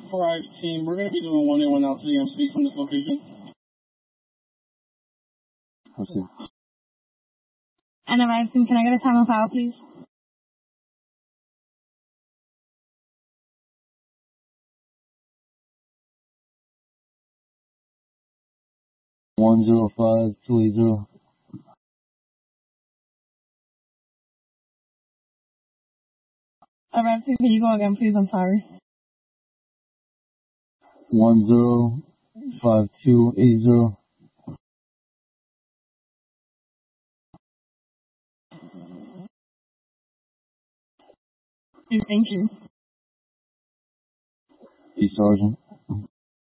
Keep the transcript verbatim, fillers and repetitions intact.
four I team, we're going to be doing one in, one out today. I'm speaking from this location. Okay. And arrived team, can I get a time on file, please? One zero five two eight zero. Arrived team, can you go again, please? I'm sorry. One zero five two eight zero. Thank you. Hey, Sergeant.